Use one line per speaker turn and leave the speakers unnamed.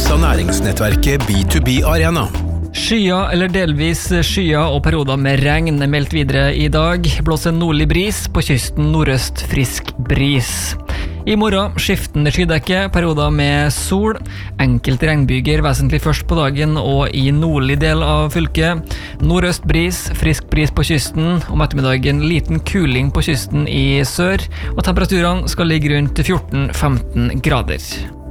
av næringsnettverket B2B Arena.
Skyer eller delvis skyer og perioder med regn er meldt videre i dag. Blåser nordlig bris, på kysten nordøst frisk bris. I morgen skiftende skydekke, perioder med sol. Enkelte regnbyger vesentlig først på dagen og i nordlig del av fylket. Nordøst bris, frisk bris på kysten. Om ettermiddagen liten kuling på kysten i sør. Og temperaturene skal ligge rundt 14-15 grader.